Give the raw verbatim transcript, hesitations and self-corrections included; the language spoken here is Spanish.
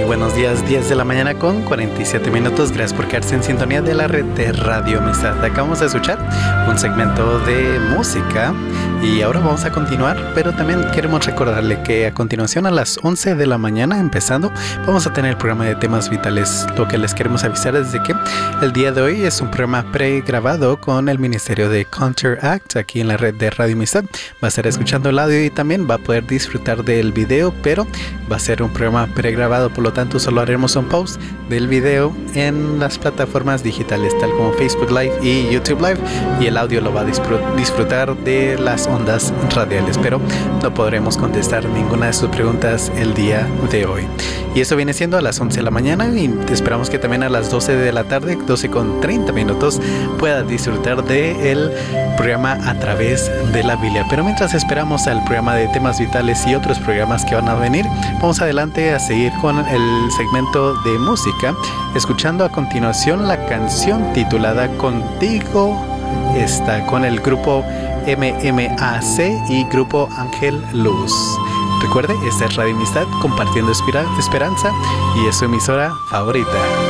buenos días, diez de la mañana con cuarenta y siete minutos. Gracias por quedarse en sintonía de la red de Radio Amistad. Acabamos de escuchar un segmento de música y ahora vamos a continuar, pero también queremos recordarle que a continuación a las once de la mañana, empezando, vamos a tener el programa de temas vitales. Lo que les queremos avisar es de que el día de hoy es un programa pregrabado con el Ministerio de Counteract aquí en la red de Radio Amistad. Va a estar escuchando el audio y también va a poder disfrutar del video, pero va a ser un programa pregrabado, por lo tanto solo haremos un post del video en las plataformas digitales tal como Facebook Live y YouTube Live, y el audio lo va a disfrutar de las ondas radiales, pero no podremos contestar ninguna de sus preguntas el día de hoy. Y esto viene siendo a las once de la mañana y esperamos que también a las doce de la tarde, doce con treinta minutos, pueda disfrutar del programa a través de la Biblia. Pero mientras esperamos al programa de temas vitales y otros programas que van a venir, vamos adelante a seguir con el segmento de música, escuchando a continuación la canción titulada Contigo Está, con el grupo M M A C y grupo Ángel Luz. Recuerde, esta es Radio Amistad, compartiendo esperanza, y es su emisora favorita.